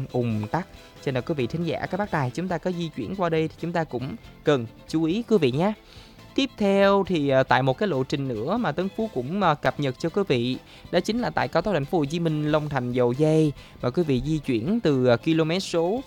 ùn tắc. Cho nên là quý vị thính giả, các bác tài chúng ta có di chuyển qua đây thì chúng ta cũng cần chú ý quý vị nhé. Tiếp theo thì tại một cái lộ trình nữa mà Tấn Phú cũng cập nhật cho quý vị, đó chính là tại cao tốc Thành phố Hồ Chí Minh Long Thành Dầu Giây, và quý vị di chuyển từ km số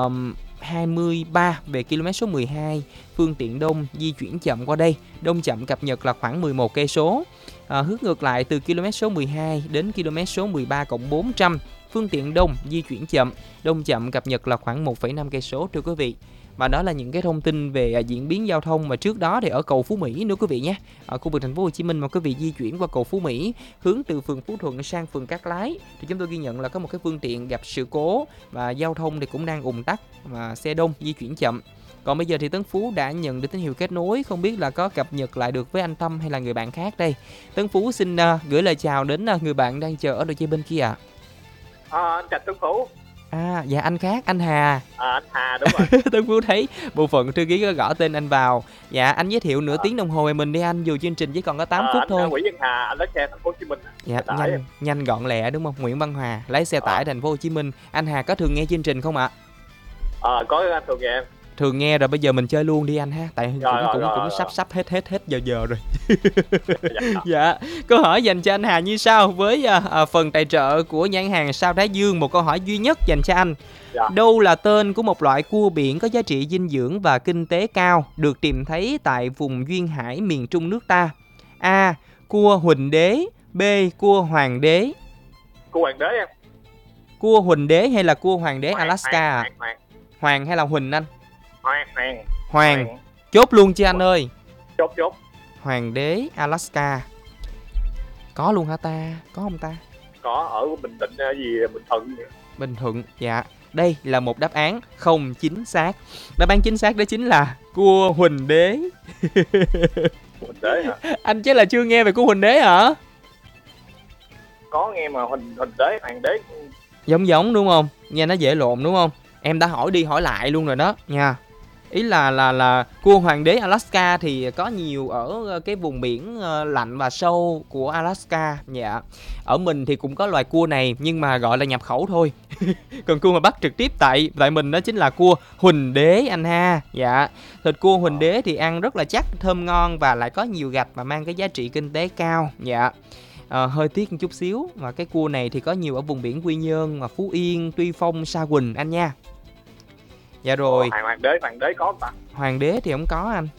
23 về km số 12, phương tiện đông di chuyển chậm qua đây, đông chậm cập nhật là khoảng 11 cây số. Hướng ngược lại từ km số 12 đến km số 13 cộng 400, phương tiện đông di chuyển chậm, đông chậm cập nhật là khoảng 1,5 cây số thưa quý vị. Và đó là những cái thông tin về diễn biến giao thông mà trước đó thì ở cầu Phú Mỹ nữa quý vị nhé. Ở khu vực Thành phố Hồ Chí Minh mà quý vị di chuyển qua cầu Phú Mỹ hướng từ phường Phú Thuận sang phường Cát Lái thì chúng tôi ghi nhận là có một cái phương tiện gặp sự cố và giao thông thì cũng đang ùn tắc và xe đông di chuyển chậm. Còn bây giờ thì Tấn Phú đã nhận được tín hiệu kết nối, không biết là có cập nhật lại được với anh Tâm hay là người bạn khác đây. Tấn Phú xin gửi lời chào đến người bạn đang chờ ở đầu dây bên kia ạ. Anh chào Tấn Phú. Dạ anh khác, anh Hà. Anh Hà đúng rồi. Tấn Phú thấy bộ phận thư ký có gõ tên anh vào. Dạ anh giới thiệu nửa tiếng đồng hồ về mình đi anh, dù chương trình chỉ còn có 8 phút thôi. Anh Nguyễn Văn Hà, anh lái xe Thành phố Hồ Chí Minh. Dạ nhanh gọn lẹ đúng không? Nguyễn Văn Hòa lái xe tải Thành phố Hồ Chí Minh. Anh Hà có thường nghe chương trình không ạ? Có, anh thường nghe. Thường nghe rồi, bây giờ mình chơi luôn đi anh ha, tại cũng sắp hết giờ rồi. Dạ, câu hỏi dành cho anh Hà như sau, với phần tài trợ của nhãn hàng Sao Thái Dương, một câu hỏi duy nhất dành cho anh. Đâu là tên của một loại cua biển có giá trị dinh dưỡng và kinh tế cao, được tìm thấy tại vùng duyên hải miền Trung nước ta? A. Cua Huỳnh Đế. B. Cua Hoàng Đế. Cua Hoàng Đế em. Cua Huỳnh Đế hay là cua Hoàng Đế Alaska? Hoàng hay là Huỳnh anh? Hoàng. Chốt luôn chứ anh ơi. Chốt. Hoàng Đế Alaska. Có luôn hả ta? Có không ta? Có, ở Bình Định Bình Thuận. Bình Thuận, dạ. Đây là một đáp án không chính xác. Đáp án chính xác đó chính là cua Huỳnh Đế. Huỳnh Đế hả? Anh chứ là chưa nghe về cua Huỳnh Đế hả? Có nghe mà Huỳnh Đế, Hoàng Đế giống đúng không? Nghe nó dễ lộn đúng không? Em đã hỏi đi hỏi lại luôn rồi đó nha. Ý là cua Hoàng Đế Alaska thì có nhiều ở cái vùng biển lạnh và sâu của Alaska. Dạ. Ở mình thì cũng có loài cua này nhưng mà gọi là nhập khẩu thôi. Còn cua mà bắt trực tiếp tại mình đó chính là cua Huỳnh Đế anh ha. Dạ. Thịt cua Huỳnh Đế thì ăn rất là chắc, thơm ngon và lại có nhiều gạch và mang cái giá trị kinh tế cao. Dạ. Hơi tiếc một chút xíu, và cái cua này thì có nhiều ở vùng biển Quy Nhơn, Phú Yên, Tuy Phong, Sa Huỳnh anh nha. Dạ rồi. Hoàng Đế có không ta? Hoàng Đế thì không có anh.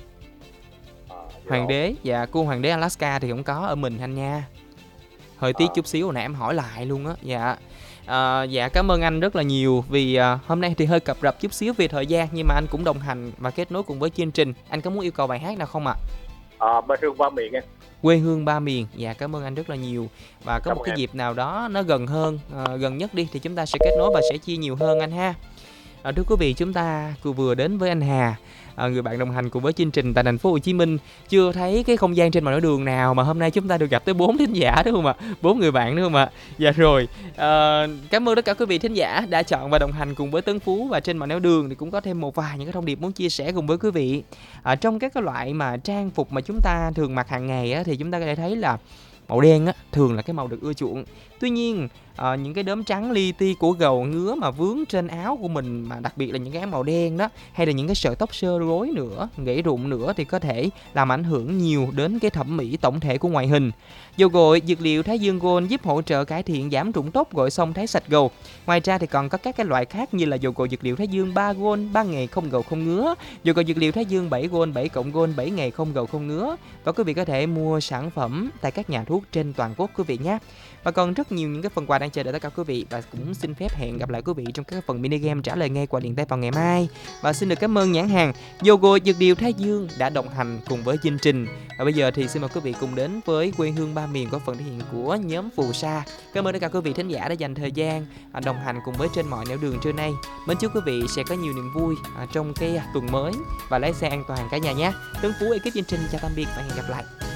Hoàng Đế, dạ cua Hoàng Đế Alaska thì không có ở mình anh nha. Hơi tiếc chút xíu, hồi nãy em hỏi lại luôn á. Dạ. Dạ cảm ơn anh rất là nhiều vì hôm nay thì hơi cập rập chút xíu về thời gian, nhưng mà anh cũng đồng hành và kết nối cùng với chương trình. Anh có muốn yêu cầu bài hát nào không ạ? Quê hương ba miền em. Quê hương ba miền. Dạ cảm ơn anh rất là nhiều. Và có một cái dịp nào đó nó gần hơn, gần nhất đi thì chúng ta sẽ kết nối và sẽ chia nhiều hơn anh ha. Thưa quý vị, chúng ta vừa đến với anh Hà, người bạn đồng hành cùng với chương trình tại Thành phố Hồ Chí Minh. Chưa thấy cái không gian trên mọi nẻo đường nào mà hôm nay chúng ta được gặp tới 4 thính giả đúng không ạ? 4 người bạn đúng không ạ? Dạ rồi. Cảm ơn tất cả quý vị thính giả đã chọn và đồng hành cùng với Tấn Phú, và trên mọi nẻo đường thì cũng có thêm một vài những cái thông điệp muốn chia sẻ cùng với quý vị. Trong các cái loại mà trang phục mà chúng ta thường mặc hàng ngày á, thì chúng ta có thể thấy là màu đen á, thường là cái màu được ưa chuộng. Tuy nhiên những cái đốm trắng li ti của gầu ngứa mà vướng trên áo của mình, mà đặc biệt là những cái áo màu đen đó, hay là những cái sợi tóc sơ rối nữa, gãy rụng nữa, thì có thể làm ảnh hưởng nhiều đến cái thẩm mỹ tổng thể của ngoại hình. Dầu gội dược liệu Thái Dương Gold giúp hỗ trợ cải thiện giảm rụng tóc, gội xong thấy sạch gầu. Ngoài ra thì còn có các cái loại khác như là dầu gội dược liệu Thái Dương 3 Gold 3 ngày không gầu không ngứa, dầu gội dược liệu Thái Dương 7 Gold 7 cộng Gold 7 ngày không gầu không ngứa. Và quý vị có thể mua sản phẩm tại các nhà thuốc trên toàn quốc quý vị nhé. Và còn rất nhiều những cái phần quà đang chờ đợi tất cả quý vị, và cũng xin phép hẹn gặp lại quý vị trong các phần mini game trả lời ngay qua điện thoại vào ngày mai. Và xin được cảm ơn nhãn hàng dầu gội dược liệu Thái Dương đã đồng hành cùng với chương trình. Và bây giờ thì xin mời quý vị cùng đến với quê hương ba miền có phần thể hiện của nhóm Phù Sa. Cảm ơn tất cả quý vị thính giả đã dành thời gian đồng hành cùng với trên mọi nẻo đường trưa nay. Mến chúc quý vị sẽ có nhiều niềm vui trong cái tuần mới và lái xe an toàn cả nhà nhé. Tấn Phú ekip chương trình chào tạm biệt và hẹn gặp lại.